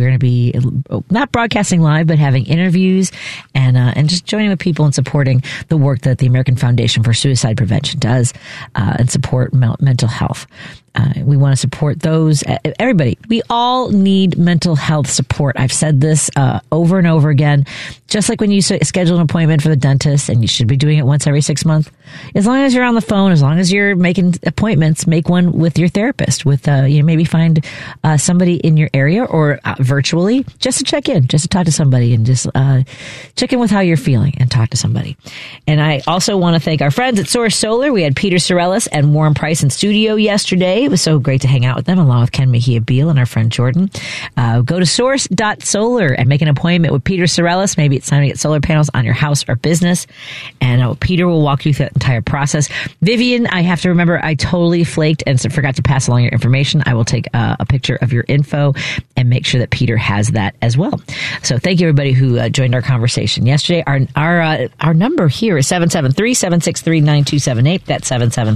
going to be not broadcasting live, but having interviews and just joining with people and supporting the work that the American Foundation for Suicide Prevention does and support mental health. We want to support those, everybody. We all need mental health support. I've said this over and over again. Just like when you schedule an appointment for the dentist, and you should be doing it once every 6 months. As long as you're on the phone, as long as you're making appointments, make one with your therapist. With maybe find somebody in your area or virtually, just to check in, just to talk to somebody, and just check in with how you're feeling and talk to somebody. And I also want to thank our friends at Source Solar. We had Peter Sorellis and Warren Price in studio yesterday. It was so great to hang out with them, along with Ken Mejia Beal and our friend Jordan. Go to source.solar and make an appointment with Peter Sorellis. Maybe it's time to get solar panels on your house or business. And Peter will walk you through that entire process. Vivian, I have to remember, I totally flaked and forgot to pass along your information. I will take a picture of your info and make sure that Peter has that as well. So thank you, everybody who joined our conversation yesterday. Our number here is 773-763-9278. That's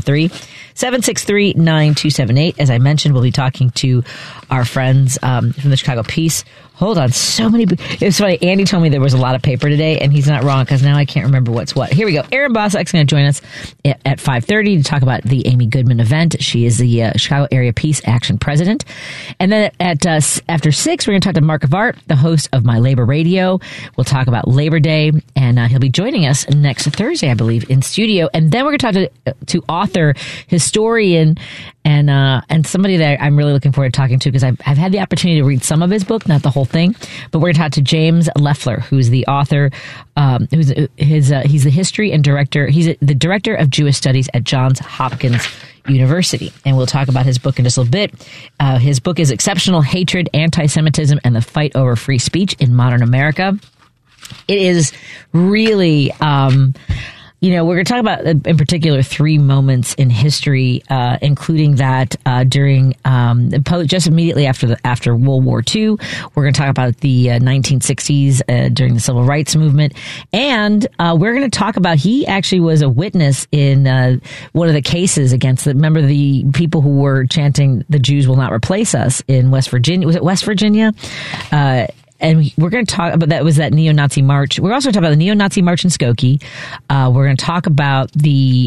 773-763-9278. As I mentioned, we'll be talking to our friends from the Chicago Peace. Hold on, so many. It's funny. Andy told me there was a lot of paper today, and he's not wrong, because now I can't remember what's what. Here we go. Erin Bossack's going to join us at 5:30 to talk about the Amy Goodman event. She is the Chicago Area Peace Action President. And then after 6, we're going to talk to Mark of Art, the host of My Labor Radio. We'll talk about Labor Day, and he'll be joining us next Thursday, I believe, in studio. And then we're going to talk to author, historian, and somebody that I'm really looking forward to talking to, because I've had the opportunity to read some of his book, not the whole thing, but we're going to talk to James Leffler, who's the author, he's the history and director, he's the director of Jewish Studies at Johns Hopkins University. And we'll talk about his book in just a little bit. His book is Exceptional Hatred, Anti-Semitism, and the Fight Over Free Speech in Modern America. It is really... we're going to talk about, in particular, 3 moments in history, including that during just immediately after World War II. We're going to talk about the 1960s during the Civil Rights Movement, and we're going to talk about, he actually was a witness in one of the cases against the people who were chanting "The Jews will not replace us" in West Virginia. Was it West Virginia? And we're going to talk about that neo-Nazi march. We're also going to talk about the neo-Nazi march in Skokie. We're going to talk about the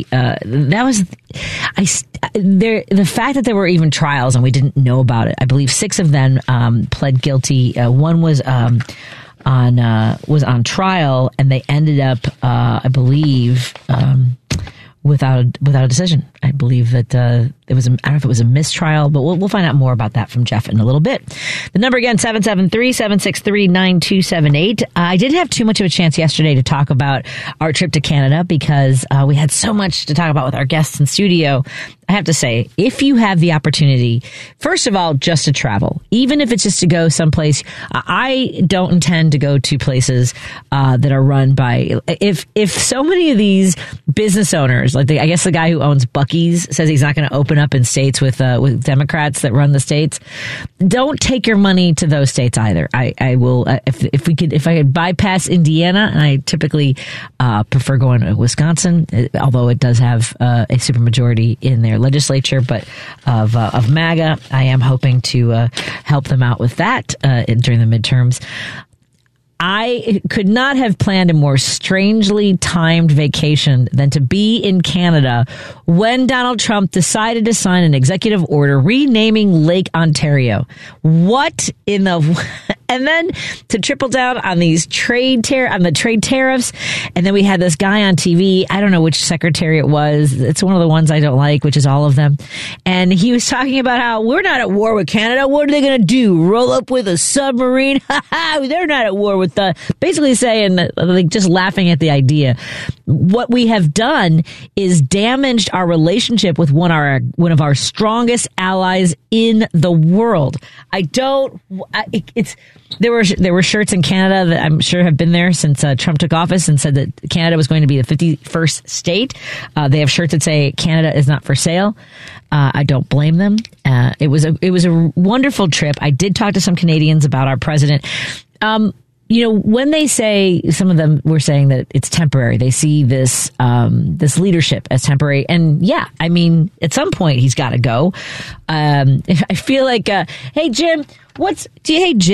fact that there were even trials and we didn't know about it. I believe 6 of them pled guilty. One was on trial, and they ended up, I believe, without a decision. I believe that it was, I don't know if it was a mistrial, but we'll find out more about that from Jeff in a little bit. The number again, 773-763-9278. I didn't have too much of a chance yesterday to talk about our trip to Canada, because we had so much to talk about with our guests in studio. I have to say, if you have the opportunity, first of all, just to travel, even if it's just to go someplace, I don't intend to go to places that are run by, if so many of these business owners, like I guess the guy who owns Buc-ee's says he's not going to open up in states with Democrats that run the states. Don't take your money to those states either. I will, if I could bypass Indiana, and I typically prefer going to Wisconsin, although it does have a supermajority in their legislature, but of MAGA, I am hoping to help them out with that during the midterms. I could not have planned a more strangely timed vacation than to be in Canada when Donald Trump decided to sign an executive order renaming Lake Ontario. What in the... And then to triple down on these trade tariffs. And then we had this guy on TV. I don't know which secretary it was. It's one of the ones I don't like, which is all of them. And he was talking about how we're not at war with Canada. What are they going to do? Roll up with a submarine? They're not at war with basically saying, like, just laughing at the idea. What we have done is damaged our relationship with one of our strongest allies in the world. There were shirts in Canada that I'm sure have been there since Trump took office and said that Canada was going to be the 51st state. They have shirts that say Canada is not for sale. I don't blame them. It was a wonderful trip. I did talk to some Canadians about our president. When they say, some of them were saying that it's temporary, they see this leadership as temporary. And yeah, I mean, at some point he's got to go. I feel like, hey Jim,